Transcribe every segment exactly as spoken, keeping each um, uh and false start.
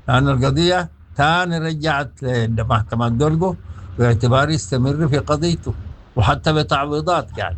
لأن القضية تاني رجعت لمحكمة دولجو باعتبار يستمر في قضيته وحتى بتعويضات يعني.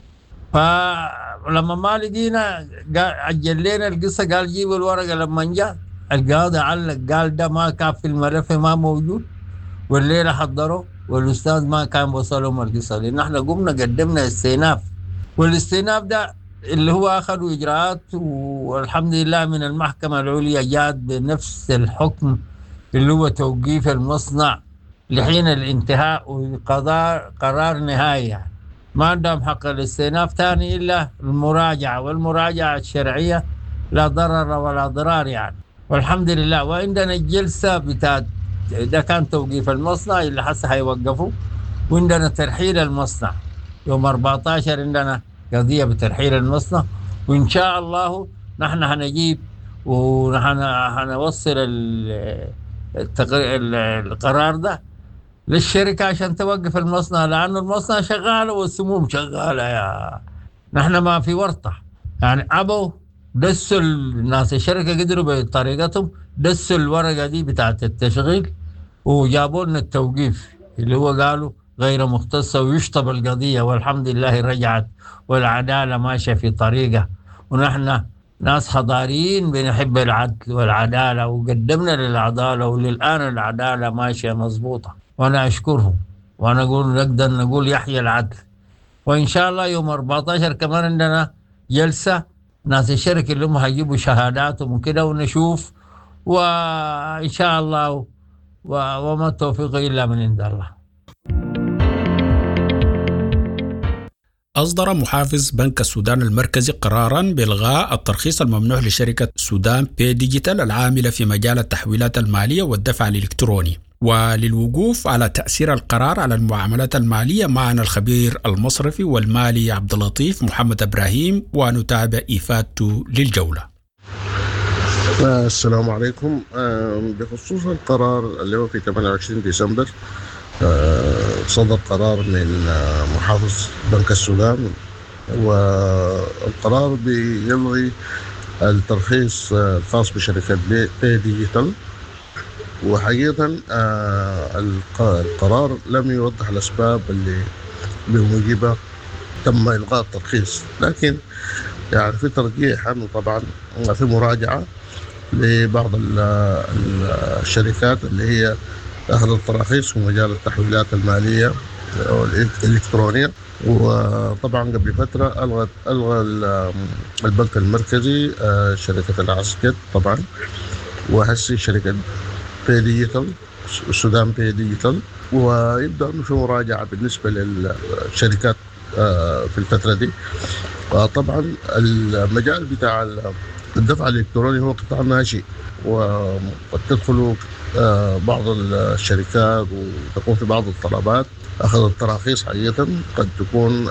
فلما ما لقينا قال عجل لنا القصة، قال جيبوا الورقة. لما جاء القاضي علق قال ده ما كان في الملف، ما موجود، والليلة حضروا والأستاذ ما كان وصلهم القصة، لأن احنا قمنا قدمنا استئناف، والاستئناف ده اللي هو أخذوا إجراءات، والحمد لله من المحكمة العليا جات بنفس الحكم اللي هو توقيف المصنع لحين الانتهاء وقرار قرار نهائي يعني. ما عندهم حق الاستئناف تاني إلا المراجعة، والمراجعة الشرعية لا ضرر ولا ضرار يعني. والحمد لله. وعندنا الجلسة بتاعت ده كان توقيف المصنع اللي حس هيوقفوا، وعندنا ترحيل المصنع يوم أربعة عشر، عندنا قضية بترحيل المصنع، وإن شاء الله نحن هنجيب ونحن هنوصل القرار ده للشركة عشان توقف المصنع، لأنه المصنع شغالة والسموم شغالة. يا نحن ما في ورطة يعني. أبو دسوا الناس الشركة قدروا بطريقتهم دسوا الورقة دي بتاعت التشغيل وجابوا لنا التوقيف اللي هو قالوا غير مختصة ويشطب القضية، والحمد لله رجعت والعدالة ماشية في طريقة. ونحن ناس حضاريين بنحب العدل والعدالة، وقدمنا للعدالة وللآن العدالة ماشية مظبوطة، وأنا أشكرهم. وأنا أقول نقدر نقول يحيى العدل. وإن شاء الله يوم أربعة عشر كمان عندنا جلسة ناس الشركة اللي هم هيجيبوا شهاداتهم وكده ونشوف، وإن شاء الله و... وما التوفيق إلا من عند الله. أصدر محافظ بنك السودان المركزي قراراً بإلغاء الترخيص الممنوح لشركة سودان باي ديجيتال العاملة في مجال التحويلات المالية والدفع الإلكتروني. وللوقوف على تأثير القرار على المعاملات المالية معنا الخبير المصرفي والمالي عبد اللطيف محمد إبراهيم، ونتابع إفادته للجولة. السلام عليكم. بخصوص القرار اللي هو في ثمانية وعشرين ديسمبر صدر قرار من محافظ بنك السودان، والقرار بيلغي الترخيص الخاص بشركة باي ديجيتال. وحقيقة القرار لم يوضح الأسباب اللي بموجبها تم إلغاء الترخيص، لكن يعني في ترجيح أنه طبعا في مراجعة لبعض الشركات اللي هي أخذت التراخيص في مجال التحويلات المالية الإلكترونية. وطبعا قبل فترة ألغى ألغى البنك المركزي شركة العسكر طبعا، وهسي شركة باي ديجيتال السودان باي ديجيتال، ويبدأ أنه في مراجعة بالنسبة للشركات في الفترة دي. طبعا المجال بتاع الدفع الإلكتروني هو قطاع ناشئ، وقد تدخل بعض الشركات وتكون في بعض الطلبات أخذت التراخيص حقيقة قد تكون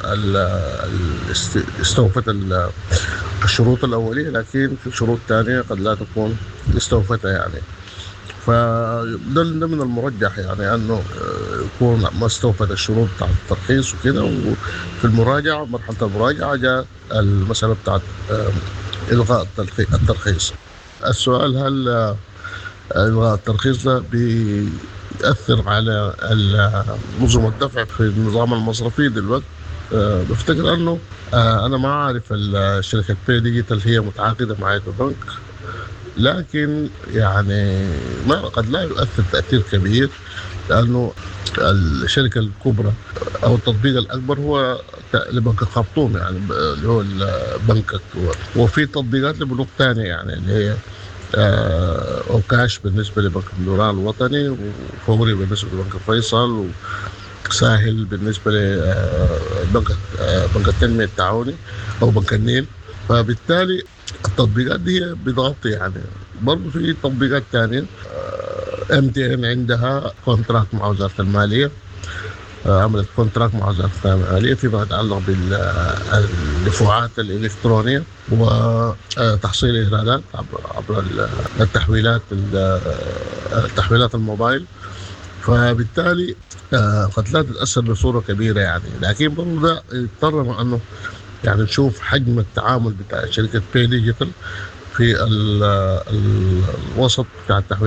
استوفت الشروط الأولية، لكن في شروط تانية قد لا تكون استوفتها يعني. فده من المرجح يعني أنه يكون ما استوفت الشروط بتاع الترخيص وكده. وفي المراجعة مرحلة المراجعة جاء المسألة بتاعت إلغاء الترخيص. السؤال هل إلغاء الترخيص ده بيأثر على نظم الدفع في النظام المصرفي دلوقتي؟ أه بفتكر أنه أه أنا ما أعرف الشركة باي ديجيتال هي متعاقدة مع أي بنك، لكن يعني ما قد لا يؤثر تأثير كبير، لأنه الشركة الكبرى أو التطبيق الأكبر هو لبنك الخرطوم يعني اللي هو البنك، وفي تطبيقات لبنوك تانية يعني اللي هي أوكاش بالنسبة لبنك الدولار الوطني، وفوري بالنسبة لبنك الفيصل، وساهل بالنسبة لبنك بنك التنمية التعاوني أو بنك النيل. فبالتالي التطبيقات دي بتغطي يعني. برضو في تطبيقات تانية ام تي ان عندها كونتراكت مع وزارة المالية، عملت كونتراكت مع وزارة المالية فيما يتعلق بالدفوعات الإلكترونية وتحصيل إيرادات عبر التحويلات التحويلات الموبايل. فبالتالي قد لا تتأثر بصورة كبيرة يعني، لكن برضو ده يضطر أنه يعني نشوف حجم التعامل بتاع شركة باي ديجيتال في الوسط بتاع التحويل